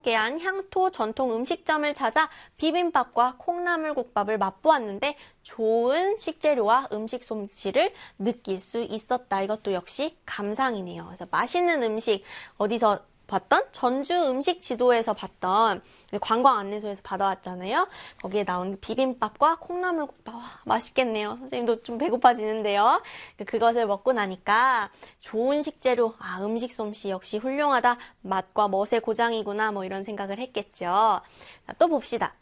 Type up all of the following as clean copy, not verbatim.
한 향토 전통 음식점을 찾아 비빔밥과 콩나물국밥을 맛보았는데 좋은 식재료와 음식 솜씨를 느낄 수 있었다. 이것도 역시 감상이네요. 그래서 맛있는 음식 어디서 봤던? 전주 음식 지도에서 봤던 관광 안내소에서 받아왔잖아요. 거기에 나온 비빔밥과 콩나물국밥. 와, 맛있겠네요. 선생님도 좀 배고파지는데요. 그것을 먹고 나니까 좋은 식재료, 음식 솜씨 역시 훌륭하다. 맛과 멋의 고장이구나. 뭐 이런 생각을 했겠죠. 자, 또 봅시다.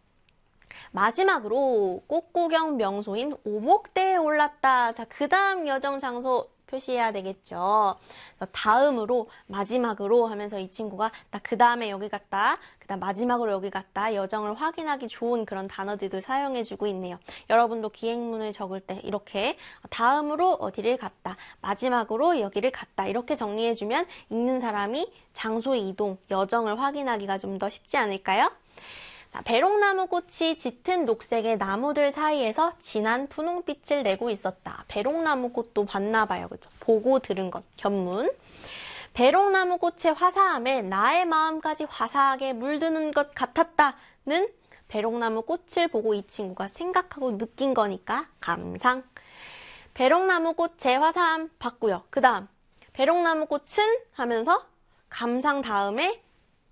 마지막으로 꽃구경 명소인 오목대에 올랐다. 자, 그 다음 여정 장소 표시해야 되겠죠. 다음으로, 마지막으로 하면서 이 친구가 나 그 다음에 여기 갔다, 그 다음 마지막으로 여기 갔다, 여정을 확인하기 좋은 그런 단어들도 사용해주고 있네요. 여러분도 기행문을 적을 때 이렇게 다음으로 어디를 갔다, 마지막으로 여기를 갔다 이렇게 정리해주면 읽는 사람이 장소 이동, 여정을 확인하기가 좀 더 쉽지 않을까요? 자, 배롱나무 꽃이 짙은 녹색의 나무들 사이에서 진한 분홍빛을 내고 있었다. 배롱나무 꽃도 봤나 봐요. 그죠? 보고 들은 것, 견문. 배롱나무 꽃의 화사함에 나의 마음까지 화사하게 물드는 것 같았다는 배롱나무 꽃을 보고 이 친구가 생각하고 느낀 거니까 감상. 배롱나무 꽃의 화사함 봤고요. 그 다음 배롱나무 꽃은 하면서 감상 다음에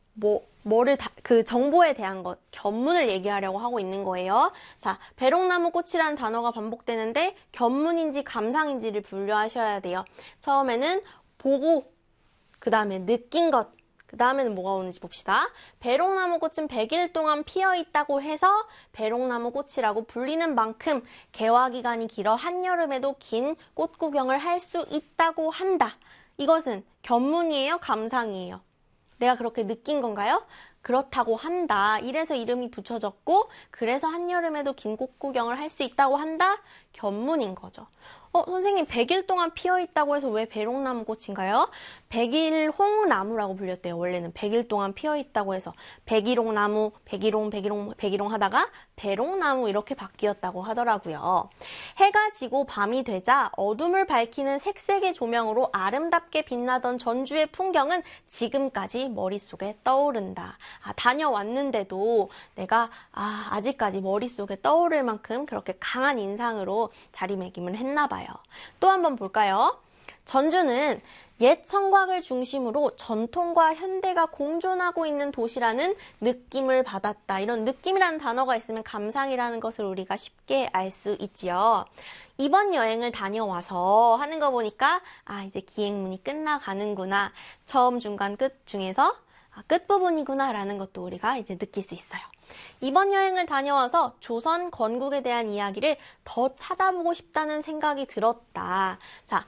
그 정보에 대한 것, 견문을 얘기하려고 하고 있는 거예요. 자, 배롱나무 꽃이라는 단어가 반복되는데 견문인지 감상인지를 분류하셔야 돼요. 처음에는 보고, 그 다음에 느낀 것, 그 다음에는 뭐가 오는지 봅시다. 배롱나무 꽃은 100일 동안 피어 있다고 해서 배롱나무 꽃이라고 불리는 만큼 개화 기간이 길어 한여름에도 긴 꽃 구경을 할 수 있다고 한다. 이것은 견문이에요? 감상이에요? 내가 그렇게 느낀 건가요? 그렇다고 한다. 이래서 이름이 붙여졌고 그래서 한여름에도 긴 꽃 구경을 할 수 있다고 한다? 견문인 거죠. 선생님 100일 동안 피어있다고 해서 왜 배롱나무 꽃인가요? 백일홍나무라고 불렸대요. 원래는 100일 동안 피어있다고 해서 백일홍나무, 백일홍 하다가 배롱나무 이렇게 바뀌었다고 하더라고요. 해가 지고 밤이 되자 어둠을 밝히는 색색의 조명으로 아름답게 빛나던 전주의 풍경은 지금까지 머릿속에 떠오른다. 다녀왔는데도 내가 아직까지 머릿속에 떠오를 만큼 그렇게 강한 인상으로 자리매김을 했나 봐요. 또 한번 볼까요? 전주는 옛 성곽을 중심으로 전통과 현대가 공존하고 있는 도시라는 느낌을 받았다. 이런 느낌이라는 단어가 있으면 감상이라는 것을 우리가 쉽게 알 수 있지요. 이번 여행을 다녀와서 하는 거 보니까 이제 기행문이 끝나가는구나. 처음, 중간, 끝 중에서 끝부분이구나 라는 것도 우리가 이제 느낄 수 있어요. 이번 여행을 다녀와서 조선 건국에 대한 이야기를 더 찾아보고 싶다는 생각이 들었다. 자,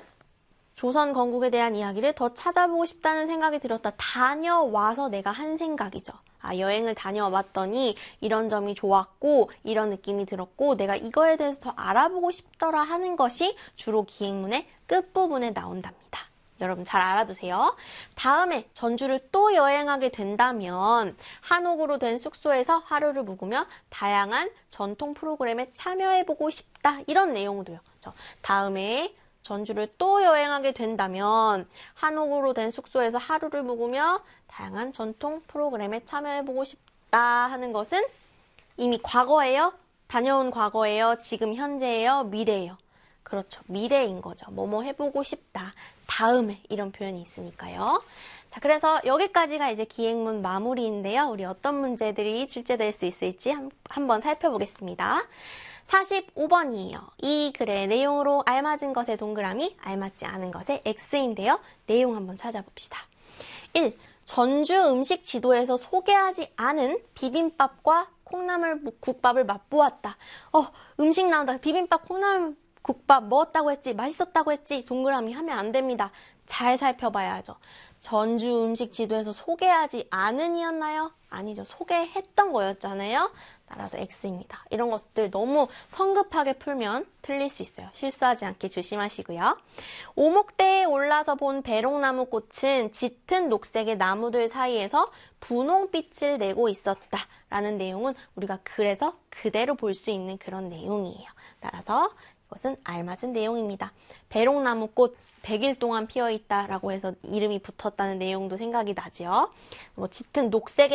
조선 건국에 대한 이야기를 더 찾아보고 싶다는 생각이 들었다. 다녀와서 내가 한 생각이죠. 여행을 다녀왔더니 이런 점이 좋았고 이런 느낌이 들었고 내가 이거에 대해서 더 알아보고 싶더라 하는 것이 주로 기행문의 끝부분에 나온답니다. 여러분 잘 알아두세요. 다음에 전주를 또 여행하게 된다면 한옥으로 된 숙소에서 하루를 묵으며 다양한 전통 프로그램에 참여해보고 싶다. 이런 내용도요. 다음에 전주를 또 여행하게 된다면 한옥으로 된 숙소에서 하루를 묵으며 다양한 전통 프로그램에 참여해보고 싶다 하는 것은 이미 과거예요? 다녀온 과거예요? 지금 현재예요? 미래예요? 그렇죠. 미래인 거죠. 뭐뭐 해보고 싶다. 다음에 이런 표현이 있으니까요. 자, 그래서 여기까지가 이제 기행문 마무리인데요. 우리 어떤 문제들이 출제될 수 있을지 한번 살펴보겠습니다. 45번이에요. 이 글의 내용으로 알맞은 것의 동그라미, 알맞지 않은 것의 X인데요. 내용 한번 찾아봅시다. 1. 전주 음식 지도에서 소개하지 않은 비빔밥과 콩나물국밥을 맛보았다. 음식 나온다. 비빔밥, 콩나물국밥 먹었다고 했지? 맛있었다고 했지? 동그라미 하면 안 됩니다. 잘 살펴봐야죠. 전주 음식 지도에서 소개하지 않은이었나요? 아니죠. 소개했던 거였잖아요. 따라서 X입니다. 이런 것들 너무 성급하게 풀면 틀릴 수 있어요. 실수하지 않게 조심하시고요. 오목대에 올라서 본 배롱나무 꽃은 짙은 녹색의 나무들 사이에서 분홍빛을 내고 있었다. 라는 내용은 우리가 글에서 그대로 볼 수 있는 그런 내용이에요. 따라서 이것은 알맞은 내용입니다. 배롱나무 꽃 100일 동안 피어있다라고 해서 이름이 붙었다는 내용도 생각이 나죠. 짙은 녹색의